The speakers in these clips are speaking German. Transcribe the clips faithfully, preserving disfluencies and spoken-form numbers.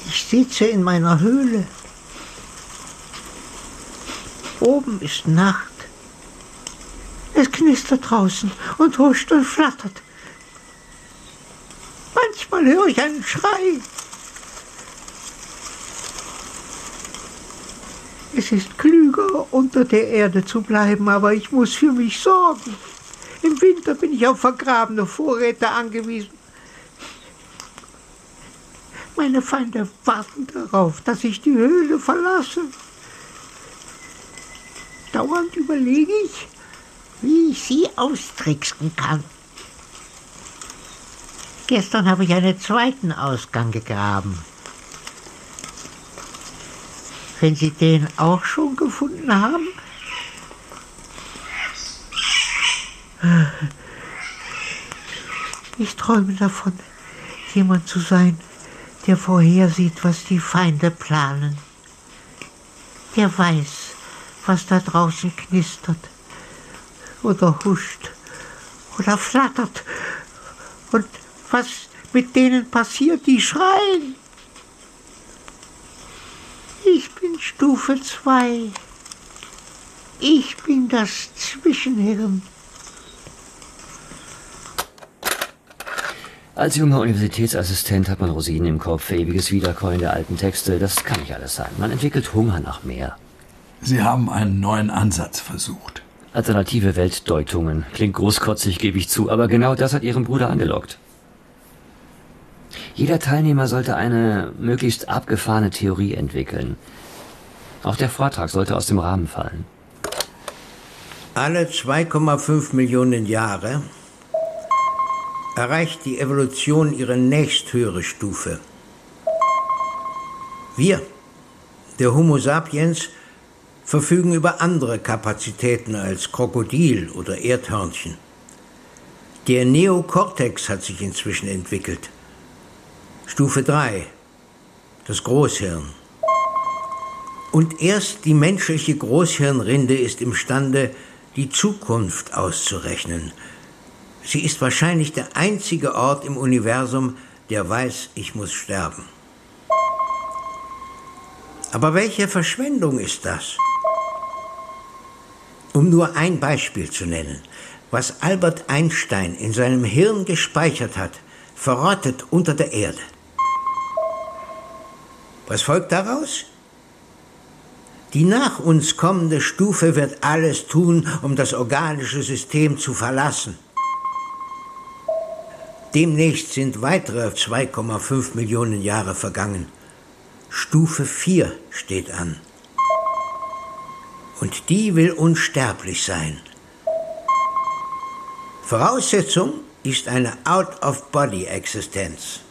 Ich sitze in meiner Höhle. Oben ist Nacht. Es knistert draußen und huscht und flattert. Manchmal höre ich einen Schrei. Es ist klüger, unter der Erde zu bleiben, aber ich muss für mich sorgen. Im Winter bin ich auf vergrabene Vorräte angewiesen. Meine Feinde warten darauf, dass ich die Höhle verlasse. Dauernd überlege ich, wie ich sie austricksen kann. Gestern habe ich einen zweiten Ausgang gegraben. Wenn Sie den auch schon gefunden haben? Ich träume davon, jemand zu sein, der vorhersieht, was die Feinde planen. Der weiß, was da draußen knistert oder huscht oder flattert und was mit denen passiert, die schreien. Ich bin Stufe zwei. Ich bin das Zwischenhirn. Als junger Universitätsassistent hat man Rosinen im Kopf, ewiges Wiederkäuen der alten Texte. Das kann nicht alles sein. Man entwickelt Hunger nach mehr. Sie haben einen neuen Ansatz versucht. Alternative Weltdeutungen. Klingt großkotzig, gebe ich zu, aber genau das hat Ihren Bruder angelockt. Jeder Teilnehmer sollte eine möglichst abgefahrene Theorie entwickeln. Auch der Vortrag sollte aus dem Rahmen fallen. Alle zwei Komma fünf Millionen Jahre erreicht die Evolution ihre nächsthöhere Stufe. Wir, der Homo sapiens, verfügen über andere Kapazitäten als Krokodil oder Erdhörnchen. Der Neokortex hat sich inzwischen entwickelt. Stufe drei, das Großhirn. Und erst die menschliche Großhirnrinde ist imstande, die Zukunft auszurechnen. Sie ist wahrscheinlich der einzige Ort im Universum, der weiß, ich muss sterben. Aber welche Verschwendung ist das? Um nur ein Beispiel zu nennen, was Albert Einstein in seinem Hirn gespeichert hat, verrottet unter der Erde. Was folgt daraus? Die nach uns kommende Stufe wird alles tun, um das organische System zu verlassen. Demnächst sind weitere zwei Komma fünf Millionen Jahre vergangen. Stufe vier steht an. Und die will unsterblich sein. Voraussetzung ist eine Out-of-Body-Existenz.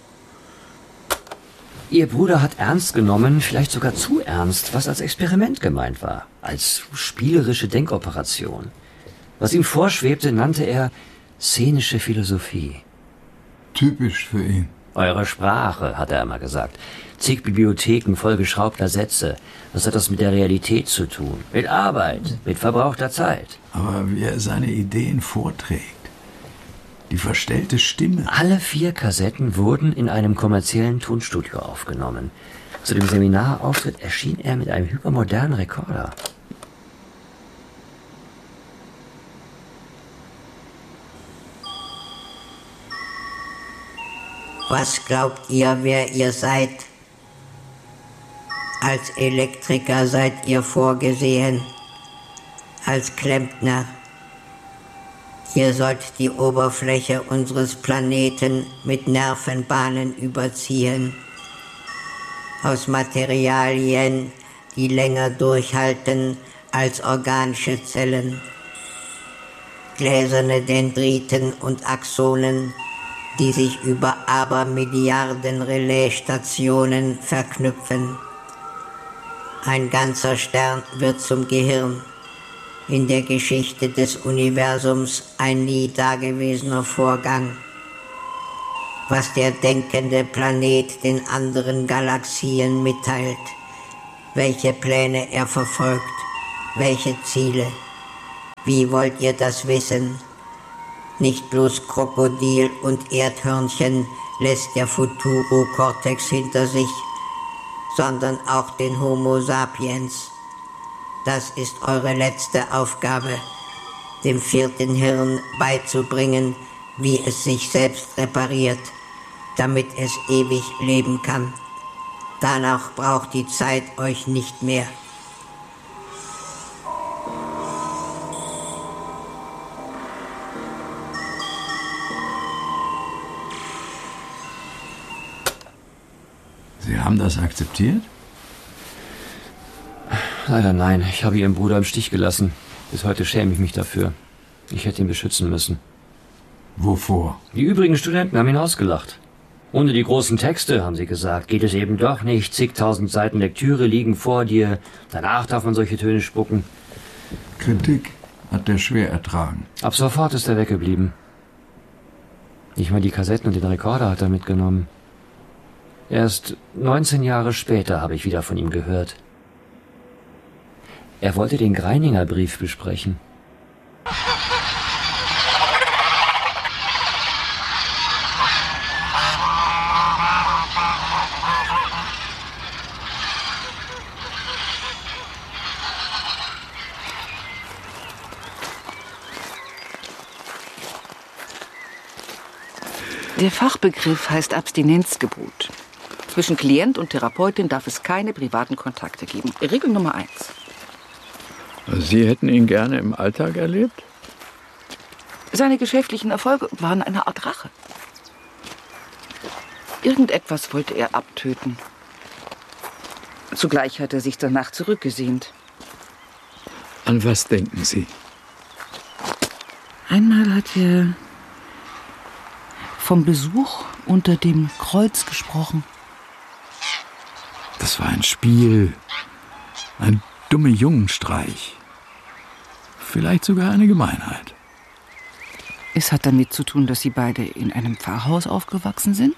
Ihr Bruder hat ernst genommen, vielleicht sogar zu ernst, was als Experiment gemeint war. Als spielerische Denkoperation. Was ihm vorschwebte, nannte er szenische Philosophie. Typisch für ihn. Eure Sprache, hat er immer gesagt. Zig Bibliotheken vollgeschraubter Sätze. Was hat das mit der Realität zu tun? Mit Arbeit, mit verbrauchter Zeit. Aber wie er seine Ideen vorträgt. Die verstellte Stimme. Alle vier Kassetten wurden in einem kommerziellen Tonstudio aufgenommen. Zu dem Seminarauftritt erschien er mit einem hypermodernen Rekorder. Was glaubt ihr, wer ihr seid? Als Elektriker seid ihr vorgesehen, als Klempner. Ihr sollt die Oberfläche unseres Planeten mit Nervenbahnen überziehen, aus Materialien, die länger durchhalten als organische Zellen. Gläserne Dendriten und Axonen, die sich über Abermilliarden Relaisstationen verknüpfen. Ein ganzer Stern wird zum Gehirn. In der Geschichte des Universums ein nie dagewesener Vorgang. Was der denkende Planet den anderen Galaxien mitteilt, welche Pläne er verfolgt, welche Ziele. Wie wollt ihr das wissen? Nicht bloß Krokodil und Erdhörnchen lässt der Futuro-Kortex hinter sich, sondern auch den Homo sapiens. Das ist eure letzte Aufgabe, dem vierten Hirn beizubringen, wie es sich selbst repariert, damit es ewig leben kann. Danach braucht die Zeit euch nicht mehr. Sie haben das akzeptiert? Leider nein. Ich habe Ihren Bruder im Stich gelassen. Bis heute schäme ich mich dafür. Ich hätte ihn beschützen müssen. Wovor? Die übrigen Studenten haben ihn ausgelacht. Ohne die großen Texte, haben sie gesagt, geht es eben doch nicht. Zigtausend Seiten Lektüre liegen vor dir. Danach darf man solche Töne spucken. Kritik hat er schwer ertragen. Ab sofort ist er weggeblieben. Nicht mal die Kassetten und den Rekorder hat er mitgenommen. Erst neunzehn Jahre später habe ich wieder von ihm gehört. Er wollte den Greininger Brief besprechen. Der Fachbegriff heißt Abstinenzgebot. Zwischen Klient und Therapeutin darf es keine privaten Kontakte geben. Regel Nummer eins. Sie hätten ihn gerne im Alltag erlebt? Seine geschäftlichen Erfolge waren eine Art Rache. Irgendetwas wollte er abtöten. Zugleich hat er sich danach zurückgesehnt. An was denken Sie? Einmal hat er vom Besuch unter dem Kreuz gesprochen. Das war ein Spiel, ein dummer Jungenstreich. Vielleicht sogar eine Gemeinheit. Es hat damit zu tun, dass Sie beide in einem Pfarrhaus aufgewachsen sind?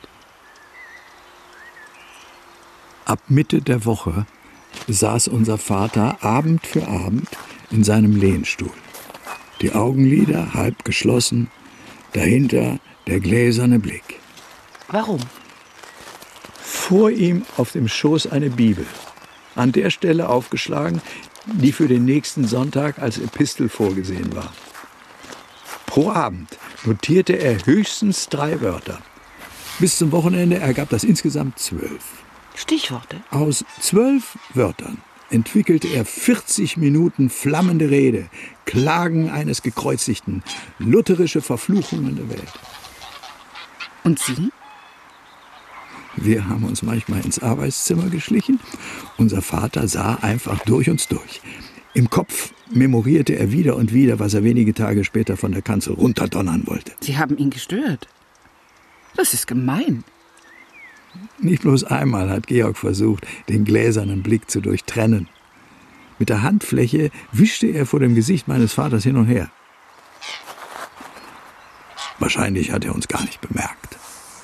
Ab Mitte der Woche saß unser Vater Abend für Abend in seinem Lehnstuhl. Die Augenlider halb geschlossen, dahinter der gläserne Blick. Warum? Vor ihm auf dem Schoß eine Bibel, an der Stelle aufgeschlagen, die für den nächsten Sonntag als Epistel vorgesehen war. Pro Abend notierte er höchstens drei Wörter. Bis zum Wochenende ergab das insgesamt zwölf. Stichworte? Aus zwölf Wörtern entwickelte er vierzig Minuten flammende Rede, Klagen eines Gekreuzigten, lutherische Verfluchungen der Welt. Und Sie? Wir haben uns manchmal ins Arbeitszimmer geschlichen. Unser Vater sah einfach durch uns durch. Im Kopf memorierte er wieder und wieder, was er wenige Tage später von der Kanzel runterdonnern wollte. Sie haben ihn gestört. Das ist gemein. Nicht bloß einmal hat Georg versucht, den gläsernen Blick zu durchtrennen. Mit der Handfläche wischte er vor dem Gesicht meines Vaters hin und her. Wahrscheinlich hat er uns gar nicht bemerkt.